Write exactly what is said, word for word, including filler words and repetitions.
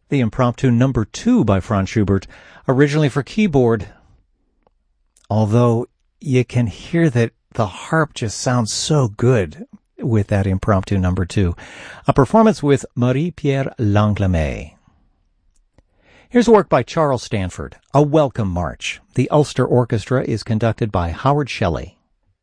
the Impromptu Number Two by Franz Schubert, originally for keyboard. Although you can hear that the harp just sounds so good with that Impromptu Number Two. A performance with Marie-Pierre Langlamet. Here's a work by Charles Stanford, A Welcome March. The Ulster Orchestra is conducted by Howard Shelley.